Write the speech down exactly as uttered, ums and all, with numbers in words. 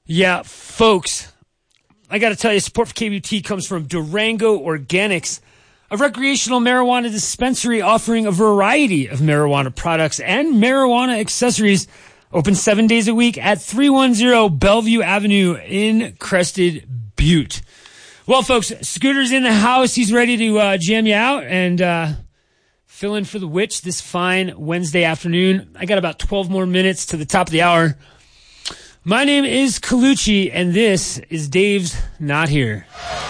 Yeah, folks, I got to tell you, support for K B T comes from Durango Organics, a recreational marijuana dispensary offering a variety of marijuana products and marijuana accessories. Open seven days a week at three ten Bellevue Avenue in Crested Butte. Well, folks, Scooter's in the house. He's ready to uh, jam you out and uh, fill in for the witch this fine Wednesday afternoon. I got about twelve more minutes to the top of the hour. My name is Colucci, and this is Dave's Not Here.